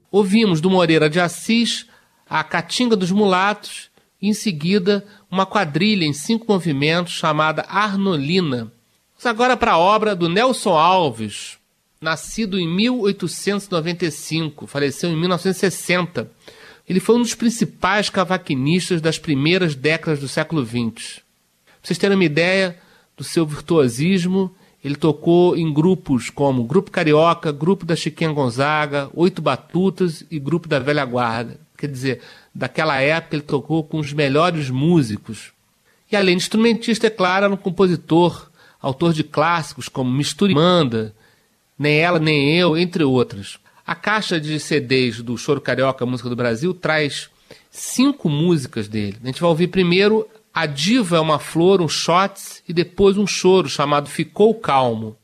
Ouvimos do Moreira de Assis a Caatinga dos Mulatos e, em seguida, uma quadrilha em 5 movimentos chamada Arnolina. Vamos agora para a obra do Nelson Alves, nascido em 1895, faleceu em 1960. Ele foi um dos principais cavaquinistas das primeiras décadas do século XX. Para vocês terem uma ideia do seu virtuosismo, ele tocou em grupos como Grupo Carioca, Grupo da Chiquinha Gonzaga, Oito Batutas e Grupo da Velha Guarda. Quer dizer, daquela época ele tocou com os melhores músicos. E além de instrumentista, é claro, era um compositor, autor de clássicos como Mistura e Manda, Nem Ela Nem Eu, entre outras. A caixa de CDs do Choro Carioca, Música do Brasil, traz 5 músicas dele. A gente vai ouvir primeiro A Diva é uma Flor, um Shots, e depois um choro chamado Ficou Calmo.